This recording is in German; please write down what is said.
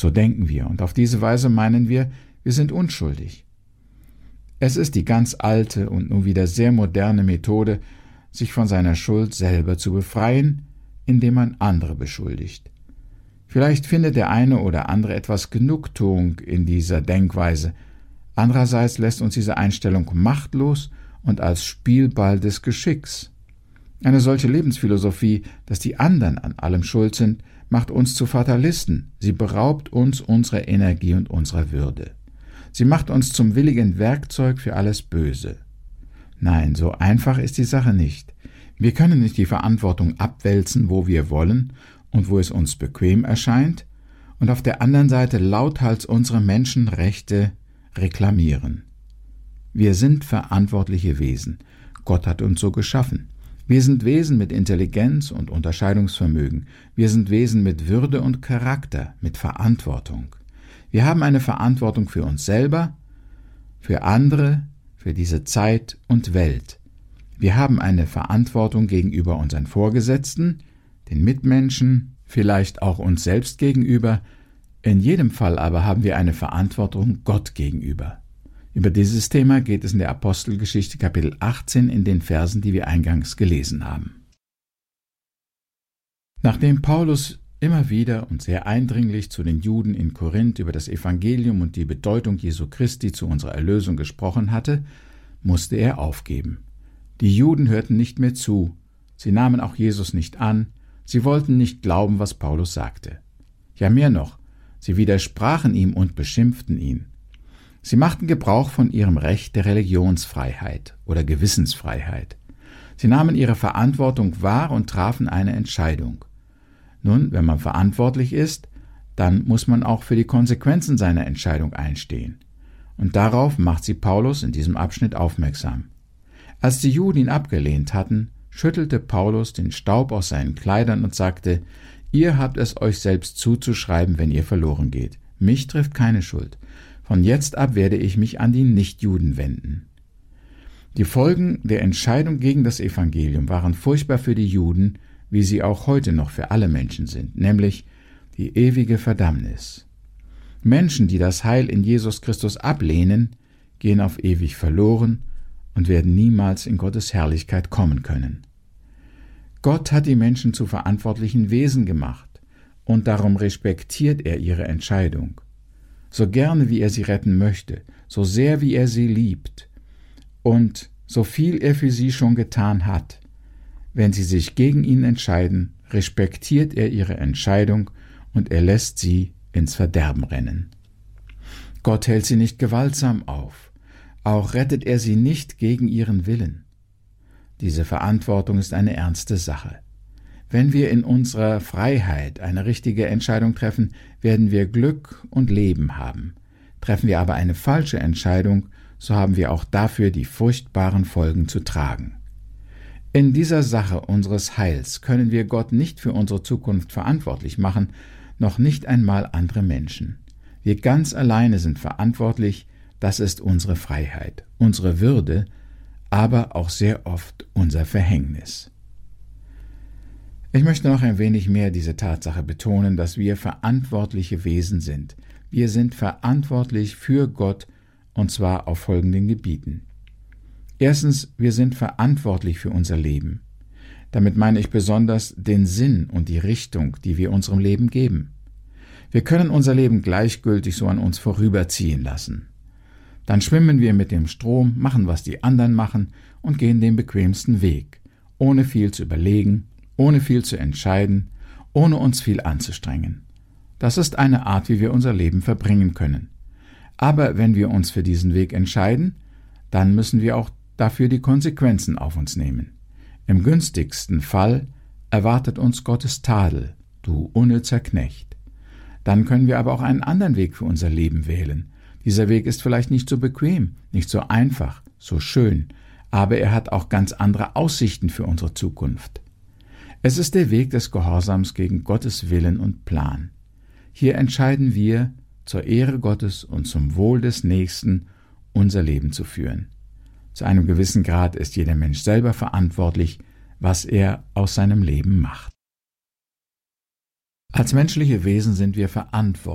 So denken wir, und auf diese Weise meinen wir, wir sind unschuldig. Es ist die ganz alte und nun wieder sehr moderne Methode, sich von seiner Schuld selber zu befreien, indem man andere beschuldigt. Vielleicht findet der eine oder andere etwas Genugtuung in dieser Denkweise. Andererseits lässt uns diese Einstellung machtlos und als Spielball des Geschicks. Eine solche Lebensphilosophie, dass die anderen an allem schuld sind, macht uns zu Fatalisten. Sie beraubt uns unserer Energie und unserer Würde. Sie macht uns zum willigen Werkzeug für alles Böse. Nein, so einfach ist die Sache nicht. Wir können nicht die Verantwortung abwälzen, wo wir wollen und wo es uns bequem erscheint, und auf der anderen Seite lauthals unsere Menschenrechte reklamieren. Wir sind verantwortliche Wesen. Gott hat uns so geschaffen. Wir sind Wesen mit Intelligenz und Unterscheidungsvermögen. Wir sind Wesen mit Würde und Charakter, mit Verantwortung. Wir haben eine Verantwortung für uns selber, für andere, für diese Zeit und Welt. Wir haben eine Verantwortung gegenüber unseren Vorgesetzten, den Mitmenschen, vielleicht auch uns selbst gegenüber. In jedem Fall aber haben wir eine Verantwortung Gott gegenüber. Über dieses Thema geht es in der Apostelgeschichte Kapitel 18 in den Versen, die wir eingangs gelesen haben. Nachdem Paulus immer wieder und sehr eindringlich zu den Juden in Korinth über das Evangelium und die Bedeutung Jesu Christi zu unserer Erlösung gesprochen hatte, musste er aufgeben. Die Juden hörten nicht mehr zu, sie nahmen auch Jesus nicht an, sie wollten nicht glauben, was Paulus sagte. Ja, mehr noch, sie widersprachen ihm und beschimpften ihn. Sie machten Gebrauch von ihrem Recht der Religionsfreiheit oder Gewissensfreiheit. Sie nahmen ihre Verantwortung wahr und trafen eine Entscheidung. Nun, wenn man verantwortlich ist, dann muss man auch für die Konsequenzen seiner Entscheidung einstehen. Und darauf macht sie Paulus in diesem Abschnitt aufmerksam. Als die Juden ihn abgelehnt hatten, schüttelte Paulus den Staub aus seinen Kleidern und sagte: Ihr habt es euch selbst zuzuschreiben, wenn ihr verloren geht. Mich trifft keine Schuld. Von jetzt ab werde ich mich an die Nichtjuden wenden. Die Folgen der Entscheidung gegen das Evangelium waren furchtbar für die Juden, wie sie auch heute noch für alle Menschen sind, nämlich die ewige Verdammnis. Menschen, die das Heil in Jesus Christus ablehnen, gehen auf ewig verloren und werden niemals in Gottes Herrlichkeit kommen können. Gott hat die Menschen zu verantwortlichen Wesen gemacht, und darum respektiert er ihre Entscheidung. So gerne wie er sie retten möchte, so sehr wie er sie liebt und so viel er für sie schon getan hat, wenn sie sich gegen ihn entscheiden, respektiert er ihre Entscheidung und er lässt sie ins Verderben rennen. Gott hält sie nicht gewaltsam auf, auch rettet er sie nicht gegen ihren Willen. Diese Verantwortung ist eine ernste Sache. Wenn wir in unserer Freiheit eine richtige Entscheidung treffen, werden wir Glück und Leben haben. Treffen wir aber eine falsche Entscheidung, so haben wir auch dafür die furchtbaren Folgen zu tragen. In dieser Sache unseres Heils können wir Gott nicht für unsere Zukunft verantwortlich machen, noch nicht einmal andere Menschen. Wir ganz alleine sind verantwortlich, das ist unsere Freiheit, unsere Würde, aber auch sehr oft unser Verhängnis. Ich möchte noch ein wenig mehr diese Tatsache betonen, dass wir verantwortliche Wesen sind. Wir sind verantwortlich für Gott, und zwar auf folgenden Gebieten. Erstens, wir sind verantwortlich für unser Leben. Damit meine ich besonders den Sinn und die Richtung, die wir unserem Leben geben. Wir können unser Leben gleichgültig so an uns vorüberziehen lassen. Dann schwimmen wir mit dem Strom, machen, was die anderen machen und gehen den bequemsten Weg, ohne viel zu überlegen, ohne viel zu entscheiden, ohne uns viel anzustrengen. Das ist eine Art, wie wir unser Leben verbringen können. Aber wenn wir uns für diesen Weg entscheiden, dann müssen wir auch dafür die Konsequenzen auf uns nehmen. Im günstigsten Fall erwartet uns Gottes Tadel, du unnützer Knecht. Dann können wir aber auch einen anderen Weg für unser Leben wählen. Dieser Weg ist vielleicht nicht so bequem, nicht so einfach, so schön, aber er hat auch ganz andere Aussichten für unsere Zukunft. Es ist der Weg des Gehorsams gegen Gottes Willen und Plan. Hier entscheiden wir, zur Ehre Gottes und zum Wohl des Nächsten unser Leben zu führen. Zu einem gewissen Grad ist jeder Mensch selber verantwortlich, was er aus seinem Leben macht. Als menschliche Wesen sind wir verantwortlich